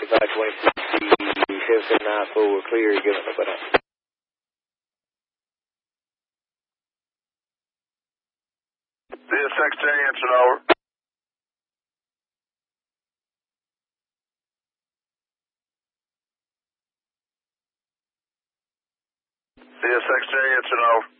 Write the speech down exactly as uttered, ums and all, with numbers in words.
five twenty-three, seven seven nine four, clear, you're giving up an This Secretary answered over. This Secretary answered over.